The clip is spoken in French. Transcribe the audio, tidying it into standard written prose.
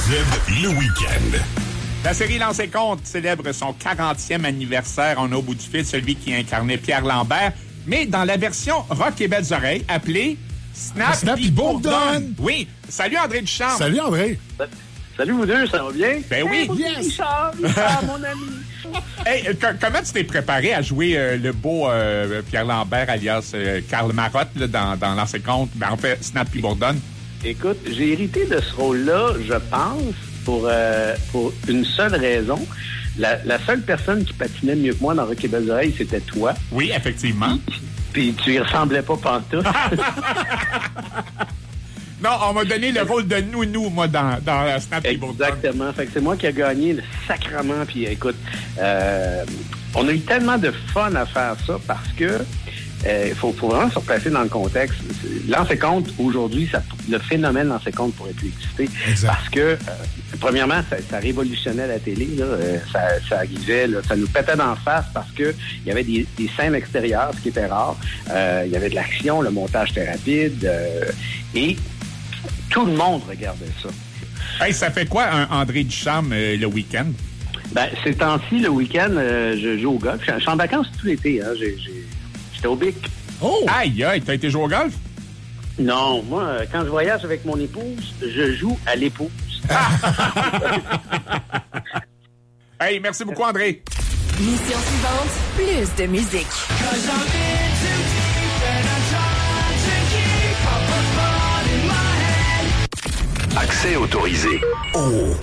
le week-end. La série Lancez Compte célèbre son 40e anniversaire. On a au bout du fil celui qui incarnait Pierre Lambert, mais dans la version rock et belles oreilles, appelée Snappy Bourdonne. Oui. Salut André Duchamp. Salut André. Salut vous deux, ça va bien? Ben oui. Hey, Yes. Richard, mon ami. Hey, comment tu t'es préparé à jouer le beau Pierre Lambert, alias Karl Marotte, là, dans Lancez Compte? Ben, en fait, Snappy Bourdonne. Écoute, j'ai hérité de ce rôle-là, je pense, pour une seule raison. La seule personne qui patinait mieux que moi dans Rock et Belles Oreilles, c'était toi. Oui, effectivement. Puis tu y ressemblais pas pantoute. Non, on m'a donné le rôle de nounou, moi, dans Snappy Bourdonne. Exactement. Fait que c'est moi qui ai gagné le sacrement. Puis écoute, on a eu tellement de fun à faire ça parce que il faut vraiment se replacer dans le contexte. Lancez Compte, aujourd'hui, le phénomène Lancez Compte pourrait plus exister. Exact. Parce que, premièrement, ça révolutionnait la télé. Là, ça arrivait, là, ça nous pétait d'en face parce que il y avait des scènes extérieures, ce qui était rare. Il y avait de l'action, le montage était rapide. Et tout le monde regardait ça. Hey, ça fait quoi un André Duchamp le week-end? Ben, ces temps-ci, le week-end, je joue au golf. Je suis en vacances tout l'été. Hein. J'étais au Bic. Oh! Aïe, aïe, t'as été jouer au golf? Non, moi, quand je voyage avec mon épouse, je joue à l'épouse. Hey, merci beaucoup, André. Mission suivante, plus de musique. Accès autorisé. Oh,